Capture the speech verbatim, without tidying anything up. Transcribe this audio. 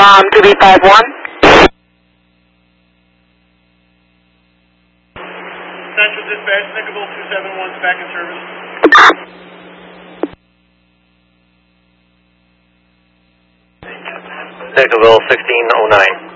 Um, two B five one. Central Dispatch, Nickerville two seven one is back in service. Nickerville sixteen oh nine.